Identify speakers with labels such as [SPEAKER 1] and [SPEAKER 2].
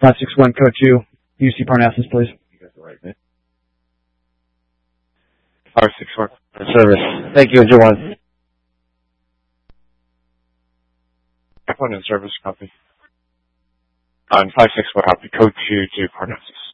[SPEAKER 1] 561 code 2, UC Parnassus, please.
[SPEAKER 2] You got the right name. 561 service. Thank you, enjoy one. One in service copy. On 561 copy, code 2 to Parnassus.